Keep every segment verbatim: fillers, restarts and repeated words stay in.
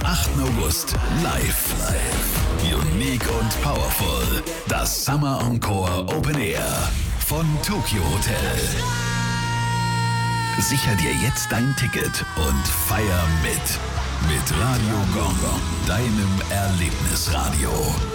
achten August live. Unique und powerful. Das Summer Encore Open Air von Tokyo Hotel. Sicher dir jetzt dein Ticket und feier mit. Mit Radio Gong, deinem Erlebnisradio.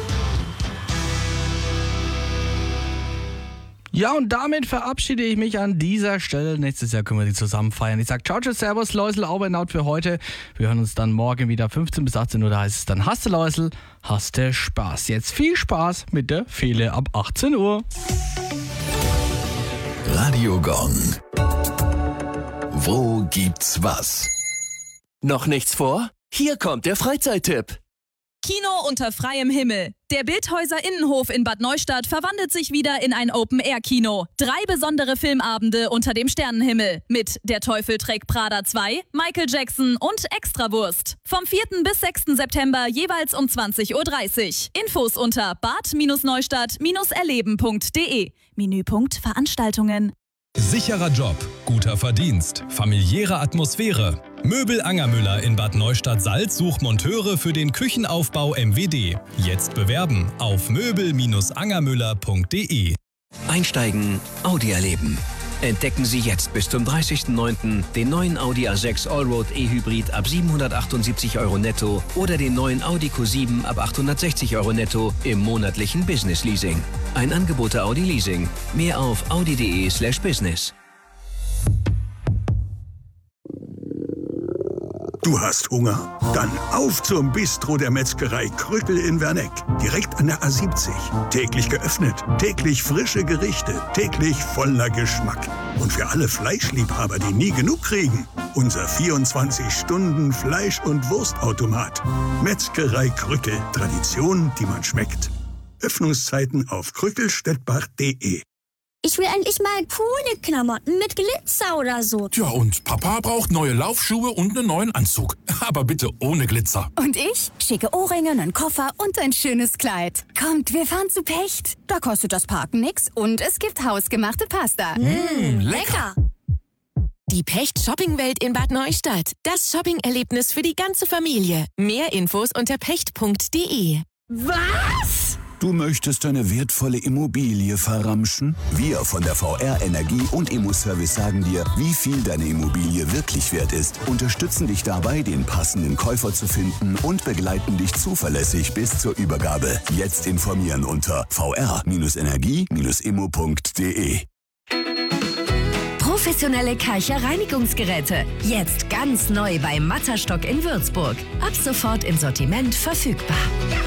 Ja, und damit verabschiede ich mich an dieser Stelle. Nächstes Jahr können wir die zusammen feiern. Ich sag ciao, ciao, servus, Läusel, over and out für heute. Wir hören uns dann morgen wieder fünfzehn bis achtzehn Uhr. Da heißt es dann, hast du Läusel, hast du Spaß. Jetzt viel Spaß mit der Fele ab achtzehn Uhr. Radio Gong. Wo gibt's was? Noch nichts vor? Hier kommt der Freizeittipp. Kino unter freiem Himmel. Der Bildhäuser Innenhof in Bad Neustadt verwandelt sich wieder in ein Open-Air-Kino. Drei besondere Filmabende unter dem Sternenhimmel mit Der Teufel trägt Prada zwei, Michael Jackson und Extrawurst. Vom vierten bis sechsten September jeweils um zwanzig Uhr dreißig. Infos unter bad-neustadt erleben punkt de. Menüpunkt Veranstaltungen. Sicherer Job, guter Verdienst, familiäre Atmosphäre. Möbel Angermüller in Bad Neustadt-Salz sucht Monteure für den Küchenaufbau M W D. Jetzt bewerben auf möbel angermüller punkt de. Einsteigen, Audi erleben. Entdecken Sie jetzt bis zum dreißigsten neunten den neuen Audi A sechs Allroad E-Hybrid ab siebenhundertachtundsiebzig Euro netto oder den neuen Audi Q sieben ab achthundertsechzig Euro netto im monatlichen Business Leasing. Ein Angebot der Audi Leasing. Mehr auf audi.de slash business. Du hast Hunger? Dann auf zum Bistro der Metzgerei Krückel in Werneck. Direkt an der A siebzig. Täglich geöffnet, täglich frische Gerichte, täglich voller Geschmack. Und für alle Fleischliebhaber, die nie genug kriegen, unser vierundzwanzig Stunden Fleisch- und Wurstautomat. Metzgerei Krückel. Tradition, die man schmeckt. Öffnungszeiten auf krückelstedt-bach punkt de. Ich will endlich mal coole Klamotten mit Glitzer oder so. Ja, und Papa braucht neue Laufschuhe und einen neuen Anzug. Aber bitte ohne Glitzer. Und ich? Schicke Ohrringe, einen Koffer und ein schönes Kleid. Kommt, wir fahren zu Pecht. Da kostet das Parken nix und es gibt hausgemachte Pasta. Mmh, lecker. Die Pecht Shoppingwelt in Bad Neustadt. Das Shopping-Erlebnis für die ganze Familie. Mehr Infos unter pecht punkt de. Was? Du möchtest deine wertvolle Immobilie verramschen? Wir von der V R Energie und Immo-Service sagen dir, wie viel deine Immobilie wirklich wert ist, unterstützen dich dabei, den passenden Käufer zu finden und begleiten dich zuverlässig bis zur Übergabe. Jetzt informieren unter v r energie immo punkt de. Professionelle Karcher Reinigungsgeräte. Jetzt ganz neu bei Matterstock in Würzburg. Ab sofort im Sortiment verfügbar.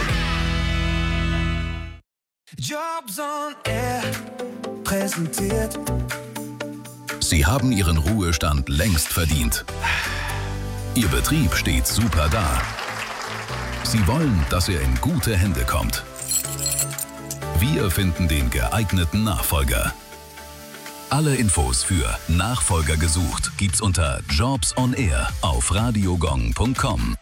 Jobs on Air präsentiert. Sie haben Ihren Ruhestand längst verdient. Ihr Betrieb steht super da. Sie wollen, dass er in gute Hände kommt. Wir finden den geeigneten Nachfolger. Alle Infos für Nachfolger gesucht gibt's unter Jobs on Air auf radiogong punkt com.